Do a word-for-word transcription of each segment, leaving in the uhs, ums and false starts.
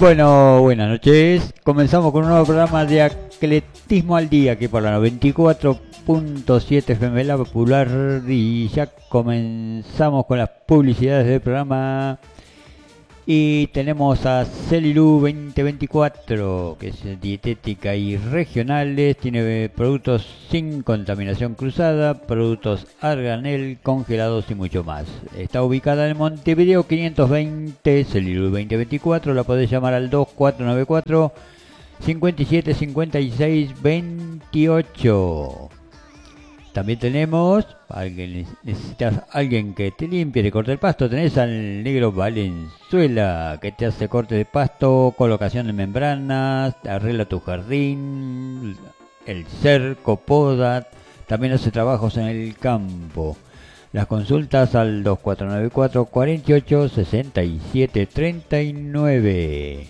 Bueno, buenas noches. Comenzamos con un nuevo programa de Atletismo al Día, aquí por la noventa y cuatro punto siete F M La Popular. Y ya comenzamos con las publicidades del programa. Y tenemos a Celilu veinte veinticuatro, que es dietética y regionales. Tiene productos sin contaminación cruzada, productos arganel, congelados y mucho más. Está ubicada en Montevideo quinientos veinte, Celilu veinte veinticuatro. La podés llamar al dos cuatro nueve cuatro, cinco siete cinco seis dos ocho. También tenemos, alguien necesitas alguien que te limpie, te corte el pasto. Tenés al negro Valenzuela, que te hace corte de pasto, colocación de membranas, arregla tu jardín, el cerco, poda. También hace trabajos en el campo. Las consultas al dos cuatro nueve cuatro, cuarenta y ocho, sesenta y siete, treinta y nueve.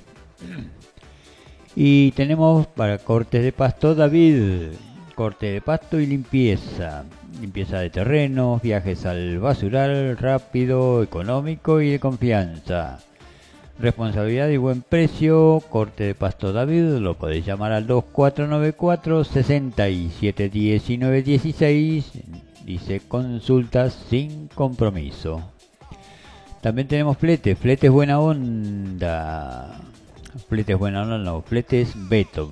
Y tenemos para cortes de pasto David. Corte de pasto y limpieza. Limpieza de terrenos, viajes al basural, rápido, económico y de confianza. Responsabilidad y buen precio. Corte de pasto David. Lo podéis llamar al dos cuatro nueve cuatro, sesenta y siete, diecinueve, dieciséis. Dice consultas sin compromiso. También tenemos fletes. Fletes buena onda. Fletes buena onda, no. Fletes Beto,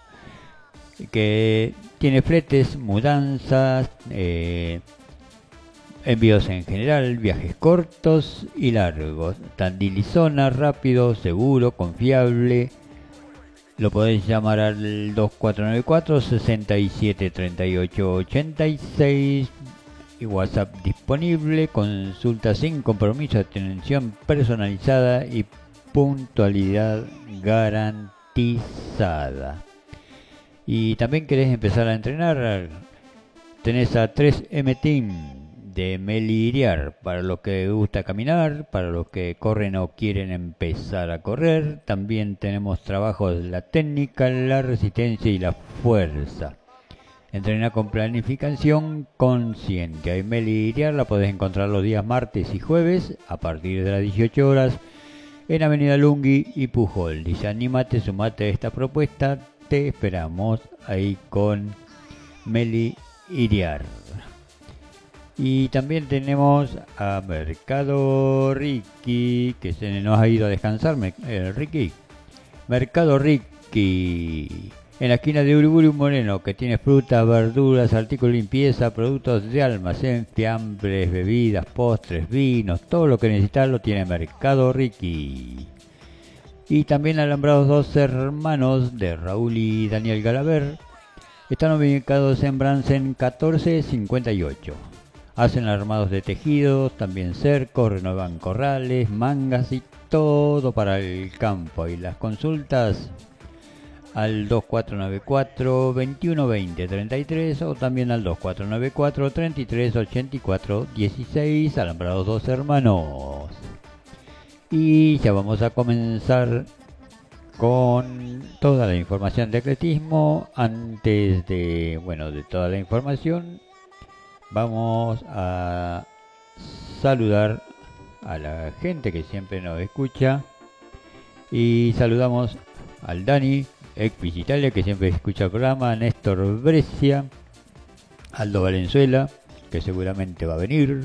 que tiene fletes, mudanzas, eh, envíos en general, viajes cortos y largos. Tandil y zona, rápido, seguro, confiable. Lo podéis llamar al dos cuatro nueve cuatro, sesenta y siete, treinta y ocho, ochenta y seis. Y WhatsApp disponible. Consulta sin compromiso, atención personalizada y puntualidad garantizada. Y también querés empezar a entrenar, tenés a tres eme Team de Meli Iriar, para los que gusta caminar, para los que corren o quieren empezar a correr. También tenemos trabajos de la técnica, la resistencia y la fuerza. Entrenar con planificación consciente. A Meli Iriar la podés encontrar los días martes y jueves a partir de las dieciocho horas en Avenida Lungui y Pujol. Dice, anímate, sumate a esta propuesta. Te esperamos ahí con Meli Iriar. Y también tenemos a Mercado Ricky, que se nos ha ido a descansar, eh, Ricky. Mercado Ricky, en la esquina de Uriburu Moreno, que tiene frutas, verduras, artículos de limpieza, productos de almacén, fiambres, bebidas, postres, vinos, todo lo que necesitas lo tiene Mercado Ricky. Y también Alambrados Dos Hermanos de Raúl y Daniel Galaver. Están ubicados en Bransen catorce cincuenta y ocho. Hacen armados de tejidos, también cercos, renuevan corrales, mangas y todo para el campo. Y las consultas al dos cuatro nueve cuatro, veintiuno veinte, treinta y tres o también al dos cuatro nueve cuatro, treinta y tres, ochenta y cuatro, dieciséis. Alambrados Dos Hermanos. Y ya vamos a comenzar con toda la información de atletismo. Antes de, bueno, de toda la información, vamos a saludar a la gente que siempre nos escucha. Y saludamos al Dani, ex Visitalia, que siempre escucha el programa, Néstor Brescia, Aldo Valenzuela, que seguramente va a venir.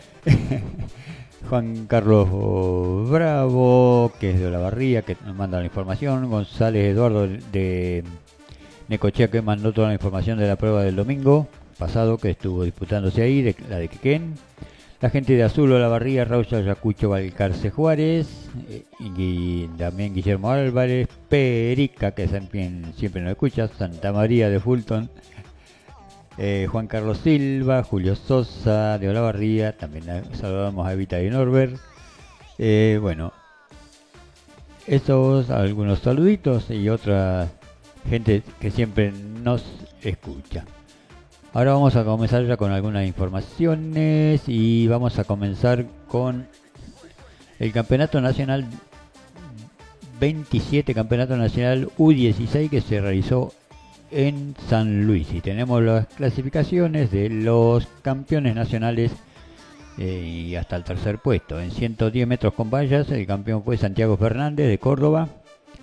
Juan Carlos Bravo, que es de Olavarría, que nos manda la información. González Eduardo de Necochea, que mandó toda la información de la prueba del domingo pasado, que estuvo disputándose ahí, de la de Quequén. La gente de Azul, Olavarría, Raúl Ayacucho, Valcarce Juárez, eh, y también Guillermo Álvarez, Perica, que también siempre nos escucha, Santa María de Fulton. Eh, Juan Carlos Silva, Julio Sosa de Olavarría, también saludamos a Evita y Norbert. Eh, bueno, estos algunos saluditos y otra gente que siempre nos escucha. Ahora vamos a comenzar ya con algunas informaciones y vamos a comenzar con el Campeonato Nacional veintisiete, Campeonato Nacional U dieciséis, que se realizó en San Luis. Y tenemos las clasificaciones de los campeones nacionales eh, y hasta el tercer puesto. En ciento diez metros con vallas, el campeón fue Santiago Fernández de Córdoba.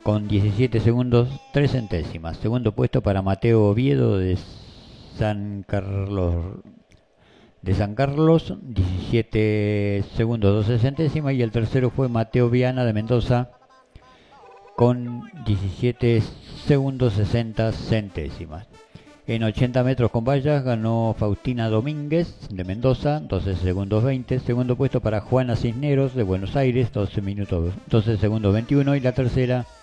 con diecisiete segundos tres centésimas. Segundo puesto para Mateo Oviedo de San Carlos de San Carlos, diecisiete segundos doce centésimas. Y el tercero fue Mateo Viana de Mendoza con diecisiete segundos sesenta centésimas. En ochenta metros con vallas ganó Faustina Domínguez de Mendoza, doce segundos veinte. Segundo puesto para Juana Cisneros de Buenos Aires, doce minutos, doce segundos veintiuno. Y la tercera